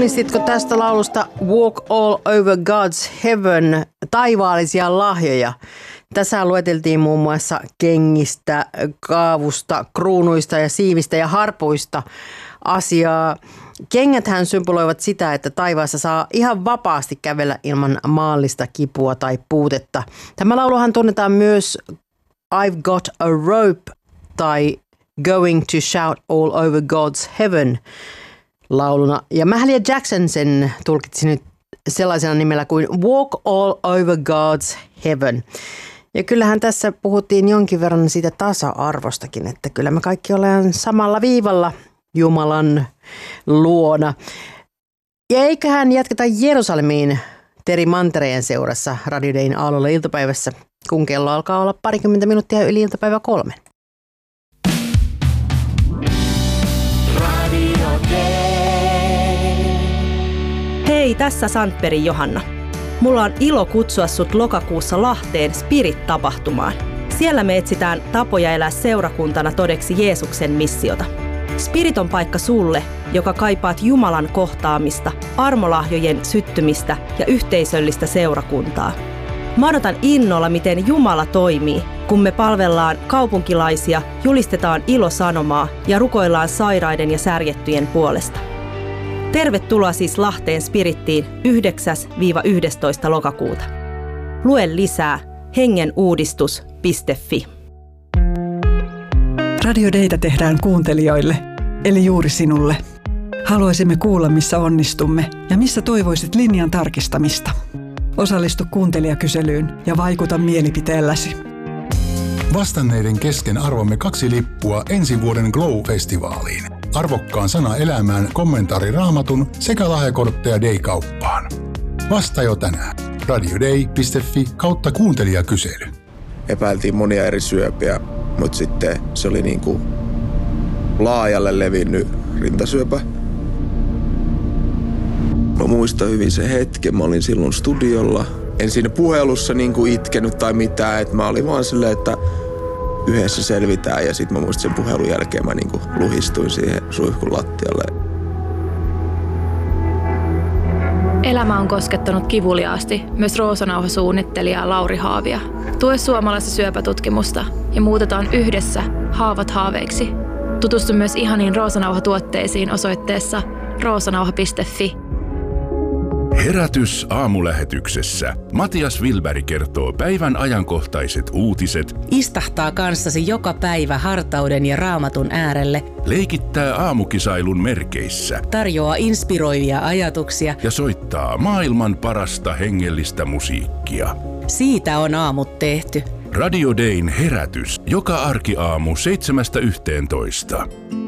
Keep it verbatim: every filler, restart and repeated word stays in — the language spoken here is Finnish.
Tunnistitko tästä laulusta Walk All Over God's Heaven, taivaallisia lahjoja? Tässä lueteltiin muun muassa kengistä, kaavusta, kruunuista ja siivistä ja harpuista asiaa. Kengäthän symboloivat sitä, että taivaassa saa ihan vapaasti kävellä ilman maallista kipua tai puutetta. Tämä lauluhan tunnetaan myös I've Got a Rope tai Going to Shout All Over God's Heaven lauluna. Ja Mahalia Jackson sen tulkitsi nyt sellaisena nimellä kuin Walk All Over God's Heaven. Ja kyllähän tässä puhuttiin jonkin verran siitä tasa-arvostakin, että kyllä me kaikki olemme samalla viivalla Jumalan luona. Ja eiköhän jatketa Jerusalemiin Teri Mantereen seurassa Radio Dayn aallolla iltapäivässä, kun kello alkaa olla parikymmentä minuuttia yli iltapäivä kolmen. Hei, tässä Sandbergin Johanna. Mulla on ilo kutsua sut lokakuussa Lahteen Spirit-tapahtumaan. Siellä me etsitään tapoja elää seurakuntana todeksi Jeesuksen missiota. Spirit on paikka sulle, joka kaipaat Jumalan kohtaamista, armolahjojen syttymistä ja yhteisöllistä seurakuntaa. Mä odotan innolla, miten Jumala toimii, kun me palvellaan kaupunkilaisia, julistetaan ilosanomaa ja rukoillaan sairaiden ja särjettyjen puolesta. Tervetuloa siis Lahteen Spirittiin yhdeksäs yhdestoista lokakuuta. Lue lisää hengenuudistus piste fi. Radio Daytä tehdään kuuntelijoille, eli juuri sinulle. Haluaisimme kuulla, missä onnistumme ja missä toivoisit linjan tarkistamista. Osallistu kuuntelijakyselyyn ja vaikuta mielipiteelläsi. Vastanneiden kesken arvomme kaksi lippua ensi vuoden Glow-festivaaliin. Arvokkaan sana elämään, kommentaari Raamatun sekä lahjakortteja Day-kauppaan. Vasta jo tänään. radioday piste fi kautta kuuntelijakysely. Epäiltiin monia eri syöpiä, mutta sitten se oli niin kuin laajalle levinnyt rintasyöpä. Mä muistan hyvin se hetken, mä olin silloin studiolla. En siinä puhelussa niin kuin itkenyt tai mitään, että mä olin vaan silleen, että yhdessä selvitään, ja sitten mä muistin sen puhelun jälkeen mä niin kuin luhistuin siihen suihkun lattialle. Elämä on koskettanut kivuliaasti myös Roosanauha-suunnittelija Lauri Haavia. Tue suomalaista syöpätutkimusta ja muutetaan yhdessä haavat haaveiksi. Tutustu myös ihaniin Roosanauha-tuotteisiin osoitteessa roosanauha piste fi. Herätys aamulähetyksessä. Matias Wilberg kertoo päivän ajankohtaiset uutiset. Istahtaa kanssasi joka päivä hartauden ja Raamatun äärelle. Leikittää aamukisailun merkeissä. Tarjoaa inspiroivia ajatuksia. Ja soittaa maailman parasta hengellistä musiikkia. Siitä on aamut tehty. Radio Dayn herätys. Joka arkiaamu seitsemästä yhteentoista.